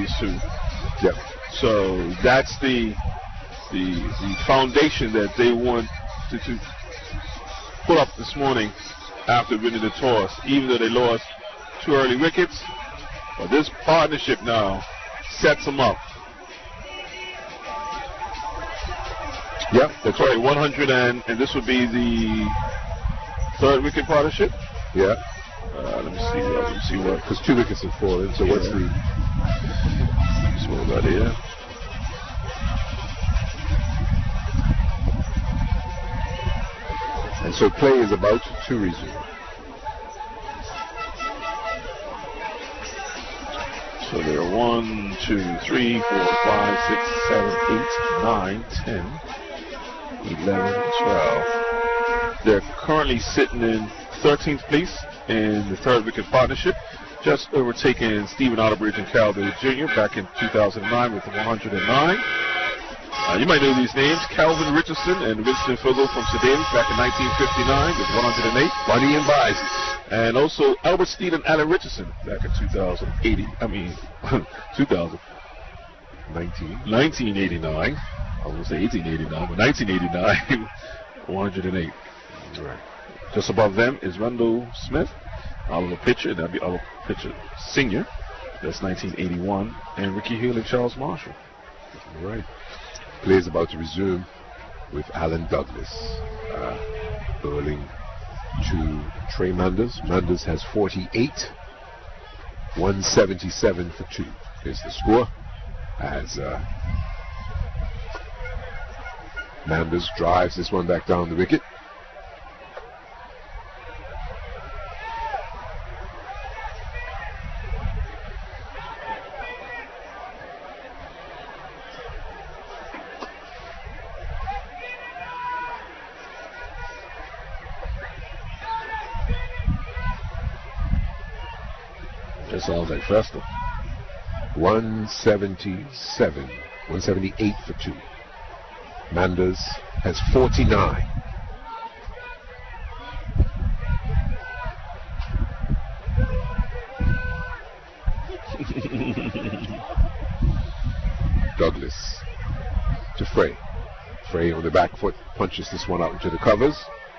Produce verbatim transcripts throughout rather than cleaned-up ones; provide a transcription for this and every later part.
these two. Yep. So that's the the the foundation that they want to, to put up this morning after winning the toss, even though they lost two early wickets. But this partnership now sets them up. Yep, that's Sorry, right. one hundred and, and this would be the third wicket partnership. Yeah. Uh, let me see. Uh, let me see what. Because two wickets have fallen. So Yeah. what's the? This one right here. And so play is about to resume. So there are one, two, three, four, five, six, seven, eight, nine, ten, eleven, twelve. They're currently sitting in thirteenth place in the third wicket partnership, just overtaking Stephen Otterbridge and Cal Davis Junior back in two thousand nine with one hundred nine. Uh, you might know these names: Calvin Richardson and Winston Fogel from Sedalia back in nineteen fifty-nine with one hundred eight. Bunny and Bison. And also Albert Steele and Alan Richardson back in two thousand eighty. I mean, two thousand nineteen. nineteen eighty-nine. I was going to say eighteen eighty-nine, but nineteen eighty-nine, one hundred eight. Right. Just above them is Randall Smith, Oliver Pitcher, that'd be Oliver Pitcher Senior. That's nineteen eighty-one. And Ricky Hill and Charles Marshall. All right. Play is about to resume with Alan Douglas uh, bowling to Trey Manders. Manders has forty-eight, one seventy-seven for two. Here's the score as uh, Manders drives this one back down the wicket. That sounds like Festa. one seventy-seven, one seventy-eight for two. Manders has forty-nine. Douglas to Frey. Frey on the back foot punches this one out into the covers.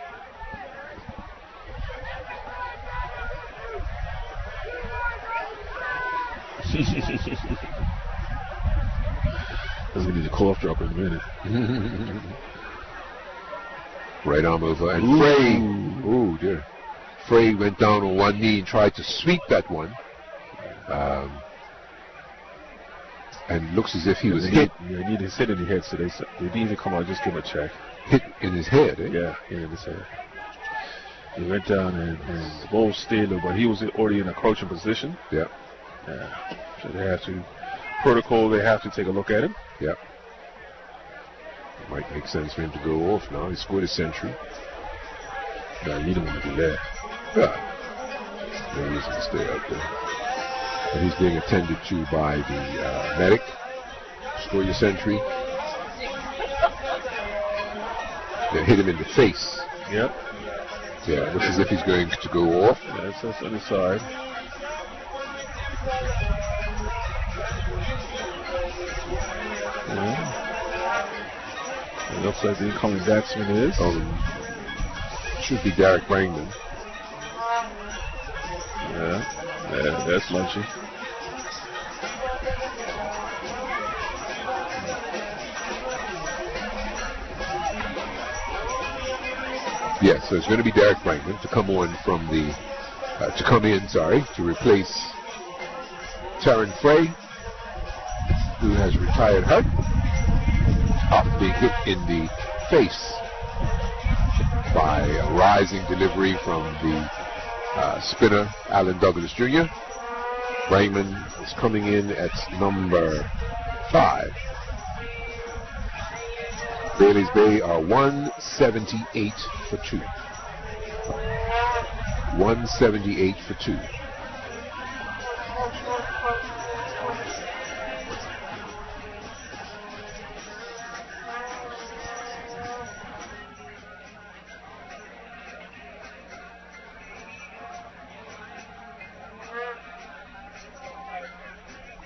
That's gonna be the cough drop in a minute. Right arm over and Ooh. Frey. Ooh dear. Frey went down on one knee and tried to sweep that one. Um, and looks as if he was He hit. Need, yeah, he needed hit in the head, so they, they didn't even come out, just give him a check. Hit in his head, eh? Yeah, hit in his head. He went down and, and the ball stayed low, but he was already in a crouching position. Yeah. Yeah. So they have to, protocol, they have to take a look at him. Yeah. It might make sense for him to go off now. He scored a century. No, you don't want to do that. Yeah. No reason to stay out there. And he's being attended to by the uh, medic. Score your century. They hit him in the face. Yep. Yeah, looks as if he's going to go off. Yeah, that's, that's on the side. Yeah. It looks like the incoming batsman is. Um, should be Derek Brangman. Yeah, yeah, that's lunchy. Yes, so it's going to be Derek Brangman to come on from the, uh, to come in, sorry, to replace Terran Frey, who has retired hurt after being hit in the face by a rising delivery from the uh, spinner Alan Douglas Junior Brangman is coming in at number five. Bailey's Bay are one seventy-eight for two. one seventy-eight for two.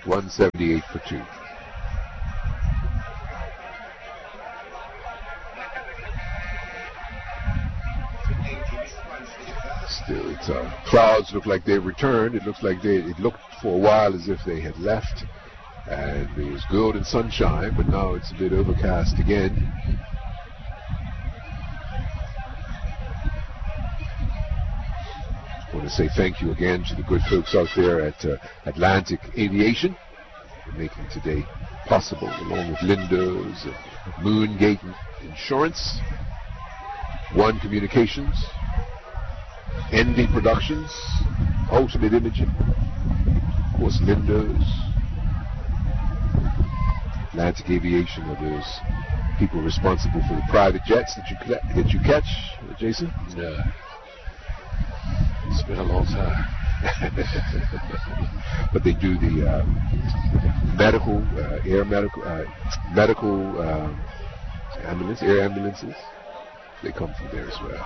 one seventy-eight for two. Still, it's uh, clouds look like they've returned. It looks like they. It looked for a while as if they had left, and it was good and sunshine. But now it's a bit overcast again. I want to say thank you again to the good folks out there at uh, Atlantic Aviation for making today possible, along with Lindo's and Moongate Insurance, One Communications, Envy Productions, Ultimate Imaging, of course Lindo's, Atlantic Aviation are those people responsible for the private jets that you that you catch, uh, Jason. Yeah. It's been a long time. But they do the uh, medical, uh, air medical, uh, medical uh, ambulance, air ambulances. They come from there as well.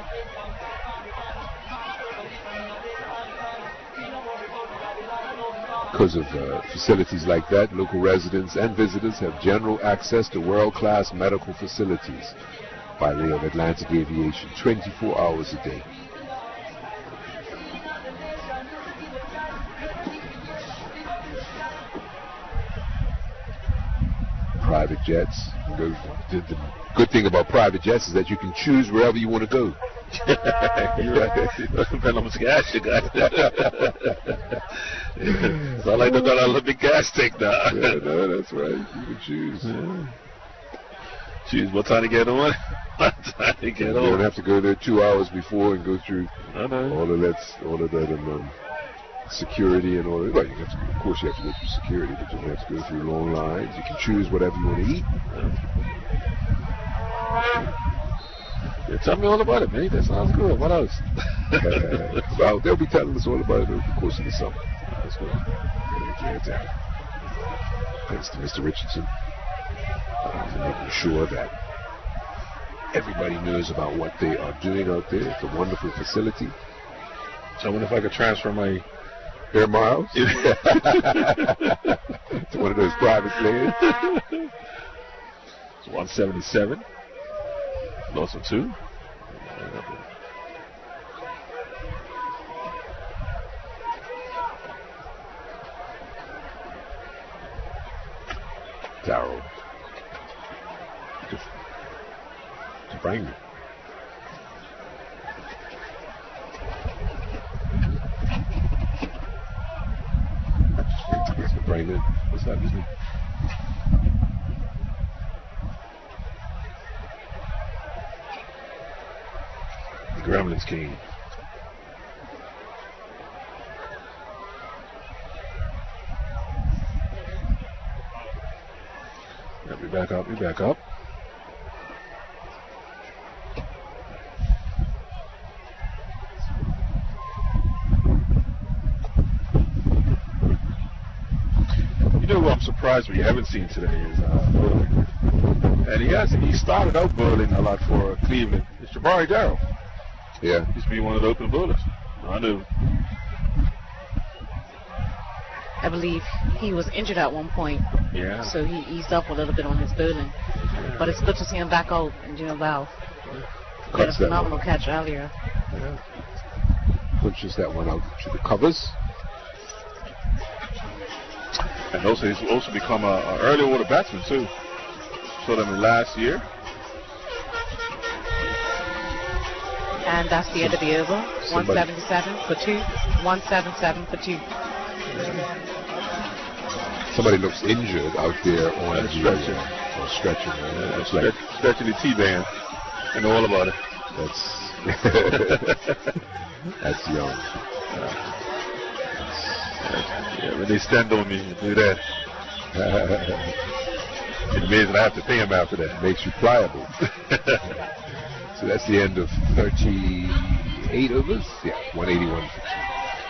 Because of uh, facilities like that, local residents and visitors have general access to world-class medical facilities by way of Atlantic Aviation, twenty-four hours a day. Private jets. The, the, the good thing about private jets is that you can choose wherever you want to go. You're right. Depending on how much gas you got. So I like to got a little bit gas tank now. Yeah, no, that's right. You can choose. Yeah. Choose what time to get on. What time to get you on. You don't have to go there two hours before and go through I know. all of that, all of that, and um, security and all that. Well, you have to, of course, you have to go through security, but you don't have to go through long lines. You can choose whatever you want to eat. Yeah, tell me all about it, man. That sounds good. What else? uh, well, they'll be telling us all about it over the course of the summer. That's good. Yeah, thanks to Mister Richardson uh, for making sure that everybody knows about what they are doing out there. It's a wonderful facility. So I wonder if I could transfer my air miles to one of those private planes. It's one seventy-seven. Lost of two. Darrell. To, to bring me. Mister Brandon, what's that, Mister The Gremlins King. Yeah, we back up, we back up. You know what I'm surprised we haven't seen today is uh, bowling. And he has he started out bowling a lot for Cleveland. It's Jabari Darrell. Yeah. He used to be one of the open bowlers. I knew. I believe he was injured at one point. Yeah. So he eased up a little bit on his bowling. Yeah. But it's good to see him back out and doing well. He had a Cuts that phenomenal one. catch earlier. Yeah. Punches that one out to the covers. And also he's also become a, a early order batsman too. Saw them in last year. And that's the end of the over. Somebody- one seventy-seven for two. one seventy-seven for two. Somebody looks injured out there on Yeah, the stretching. Uh, on stretching. Yeah, Yeah, looks like stretch, stretching the T-band. I know all about it. that's that's young. Yeah, when they stand on me, do that. It's amazing I have to pay him after that. Makes you pliable. So that's the end of thirty-eight overs. Yeah, one eighty-one for two.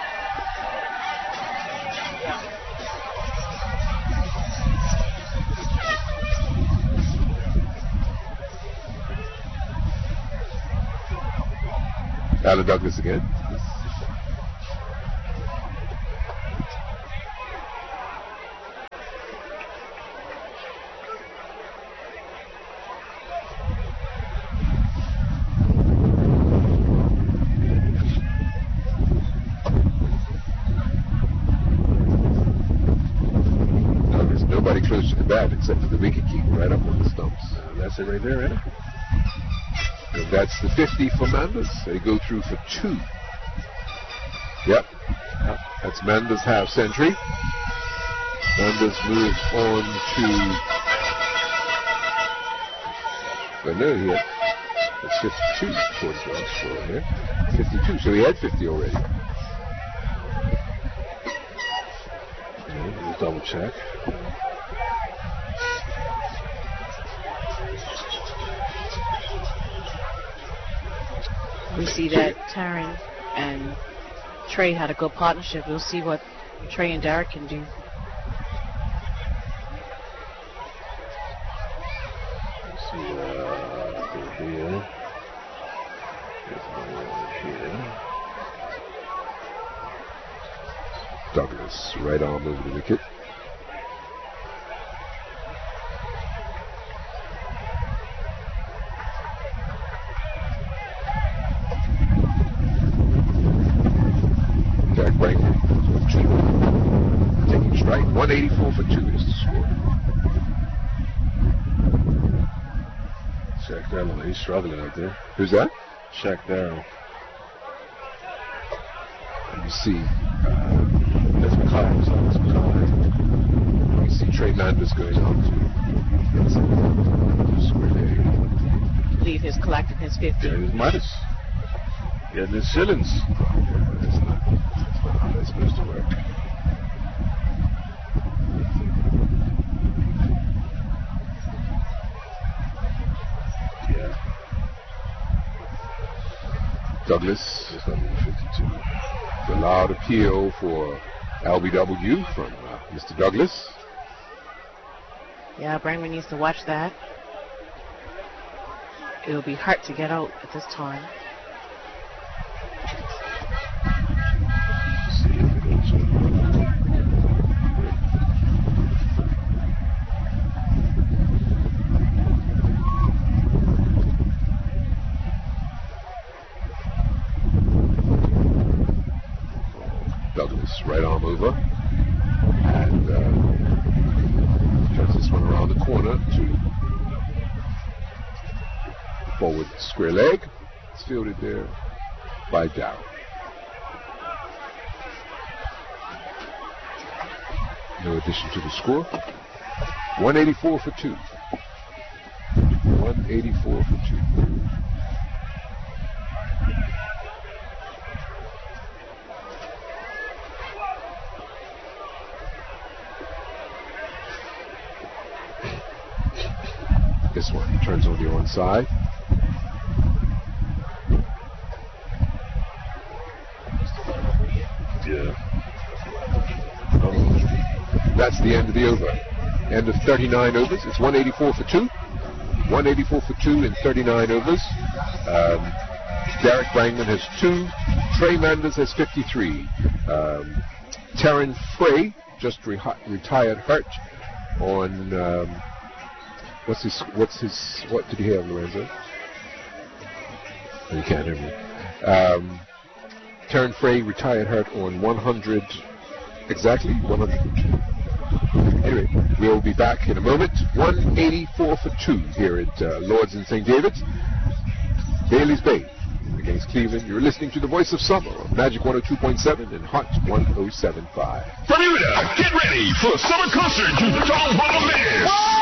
Alan Douglas again. nobody close to the bat except for the wicketkeeper right up on the stumps. And that's it right there, isn't it? And that's the fifty for Manders. They go through for two. Yep. That's Manders' half century. Manders moves on to... Well, no, he had... It's fifty-two towards the last score here. fifty-two, so he had fifty already. Okay, let's double check. We see that Taryn and Trey had a good partnership. We'll see what Trey and Derek can do. Let's see, uh, go here. There's one here. Douglas, right arm over the wicket. Derek Brainerd with two. Taking strike. one eighty-four for two is the score. Shaq Darrell, he's struggling out there. Who's that? Shaq Darrell. And you see, uh, That's McCall. So that's McCall. you see Trey Manders going out to get some square leg. I believe he's collecting his fifty. Yeah, he's Midas. Getting his shillings. That's not, that's not how that's supposed to work. Yeah. Douglas, It's number fifty-two. the loud appeal for L B W from uh, Mister Douglas. Yeah, Brangman needs to watch that. It'll be hard to get out at this time. Let's see if it goes in. Douglas, right arm over. And uh, turns this one around the corner to forward square leg. It's fielded there by Dow. No addition to the score. one eighty-four for two. one eighty-four for two. This one, he turns on the onside. Yeah. That's the end of the over. End of thirty-nine overs. It's one eighty-four for two. one eighty-four for two in thirty-nine overs. Um, Derek Brangman has two. Trey Manders has fifty-three. Um, Taryn Frey just re- retired hurt on... Um, What's his, what's his, what did he have, Lorenzo? Oh, you can't hear me. Um, Taryn Frey retired hurt on one hundred, exactly, one hundred two. Anyway, we'll be back in a moment. one eighty-four for two here at uh, Lords in Saint David's. Bailey's Bay against Cleveland. You're listening to the Voice of Summer on Magic one oh two point seven and Hot one oh seven point five. Bermuda, get ready for a summer concert to the Tom Bomber Man.